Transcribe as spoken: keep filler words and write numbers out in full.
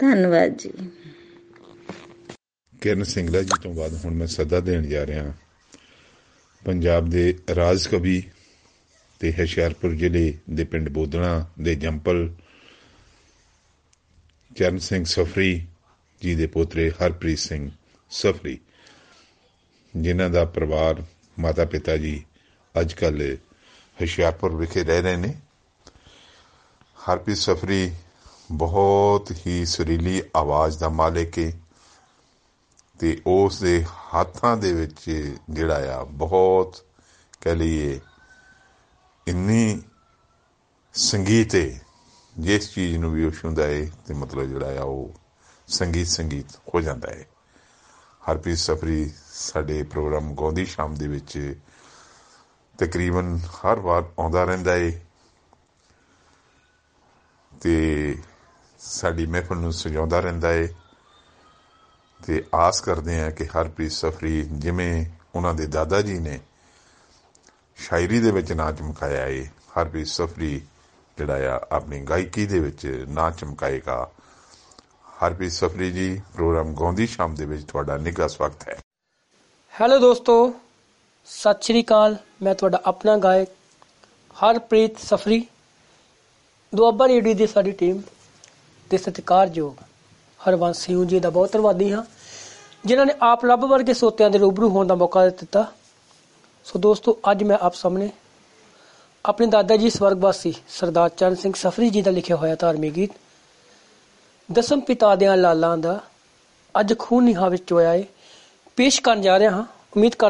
ਧੰਨਵਾਦ ਜੀ। ਕਿਰਨ ਸਿੰਗਲਾ ਜੀ ਤੋਂ ਬਾਅਦ ਹੁਣ ਮੈਂ ਸੱਦਾ ਦੇਣ ਜਾ ਰਿਹਾ ਪੰਜਾਬ ਦੇ ਰਾਜ ਕਵੀ ਤੇ ਹੁਸ਼ਿਆਰਪੁਰ ਜ਼ਿਲ੍ਹੇ ਦੇ ਪਿੰਡ ਬੋਦਣਾ ਦੇ ਜੰਪਲ ਚਰਨ ਸਿੰਘ ਸਫਰੀ ਜੀ ਦੇ ਪੋਤਰੇ ਹਰਪ੍ਰੀਤ ਸਿੰਘ ਸਫਰੀ, ਜਿਨ੍ਹਾਂ ਦਾ ਪਰਿਵਾਰ ਮਾਤਾ ਪਿਤਾ ਜੀ ਅੱਜ ਕੱਲ੍ਹ ਹੁਸ਼ਿਆਰਪੁਰ ਵਿਖੇ ਰਹਿ ਰਹੇ ਨੇ। ਹਰਪ੍ਰੀਤ ਸਫਰੀ ਬਹੁਤ ਹੀ ਸੁਰੀਲੀ ਆਵਾਜ਼ ਦਾ ਮਾਲਿਕ ਹੈ ਅਤੇ ਉਸ ਦੇ ਹੱਥਾਂ ਦੇ ਵਿੱਚ ਜਿਹੜਾ ਆ ਬਹੁਤ ਕਹਿ ਲਈਏ ਇੰਨੀ ਸੰਗੀਤ ਹੈ, ਜਿਸ ਚੀਜ਼ ਨੂੰ ਵੀ ਉਹ ਛੂੰਹਦਾ ਹੈ ਅਤੇ ਮਤਲਬ ਜਿਹੜਾ ਆ ਉਹ ਸੰਗੀਤ ਸੰਗੀਤ ਹੋ ਜਾਂਦਾ ਹੈ। ਹਰਪ੍ਰੀਤ ਸਫਰੀ ਸਾਡੇ ਪ੍ਰੋਗਰਾਮ ਗਾਉਂਦੀ ਸ਼ਾਮ ਦੇ ਵਿੱਚ ਤਕਰੀਬਨ ਹਰ ਵਾਰ ਆਉਂਦਾ ਰਹਿੰਦਾ ਹੈ ਅਤੇ ਸਾਡੀ ਮਹਿਫਲ ਨੂੰ ਸਜਾਉਂਦਾ ਰਹਿੰਦਾ ਹੈ ਅਤੇ ਆਸ ਕਰਦੇ ਹਾਂ ਕਿ ਹਰਪ੍ਰੀਤ ਸਫਰੀ ਜਿਵੇਂ ਉਹਨਾਂ ਦੇ ਦਾਦਾ ਜੀ ਨੇ ਸ਼ਾਇਰੀ ਦੇ ਵਿੱਚ ਨਾਂ ਚਮਕਾਇਆ ਹੈ, ਹਰਪ੍ਰੀਤ ਸਫਰੀ ਜਿਹੜਾ ਆ ਆਪਣੀ ਗਾਇਕੀ ਦੇ ਵਿੱਚ ਨਾਂ ਚਮਕਾਏਗਾ। ਹਰਪ੍ਰੀਤ ਸਫਰੀ ਜੀ, ਪ੍ਰੋਗਰਾਮ ਗਾਉਂਦੀ ਸ਼ਾਮ ਦੇ ਵਿੱਚ ਤੁਹਾਡਾ ਨਿੱਘਾ ਸਵਾਗਤ ਹੈ। ਹੈਲੋ ਦੋਸਤੋ, ਸਤਿ ਸ਼੍ਰੀ ਅਕਾਲ। ਮੈਂ ਤੁਹਾਡਾ ਆਪਣਾ ਗਾਇਕ ਹਰਪ੍ਰੀਤ ਸਫਰੀ, ਦੁਆਬਾ ਰੇਡੀਓ ਦੀ ਸਾਡੀ ਟੀਮ ਦੇ ਸਤਿਕਾਰਯੋਗ ਹਰਬੰਸ ਸਿੰਘ ਜੀ ਦਾ ਬਹੁਤ ਧੰਨਵਾਦੀ ਹਾਂ, ਜਿਨ੍ਹਾਂ ਨੇ ਆਪ ਰੱਬ ਵਰਗੇ ਸੋਤਿਆਂ ਦੇ ਰੂਬਰੂ ਹੋਣ ਦਾ ਮੌਕਾ ਦਿੱਤਾ। ਸੋ ਦੋਸਤੋ, ਅੱਜ ਮੈਂ ਆਪ ਸਾਹਮਣੇ ਆਪਣੇ ਦਾਦਾ ਜੀ ਸਵਰਗਵਾਸੀ ਸਰਦਾਰ ਚਰਨ ਸਿੰਘ ਸਫਰੀ ਜੀ ਦਾ ਲਿਖਿਆ ਹੋਇਆ ਧਾਰਮਿਕ ਗੀਤ ਦਸਮ ਪਿਤਾ ਦਿਆਂ ਲਾਲਾਂ ਦਾ ਅੱਜ ਖੂਨ ਨੀਹਾਂ ਵਿੱਚ ਚੋਇਆ ਹੈ ਪੇਸ਼ ਕਰਨ ਜਾ ਰਿਹਾ ਹਾਂ। ਉਮੀਦ ਕਰ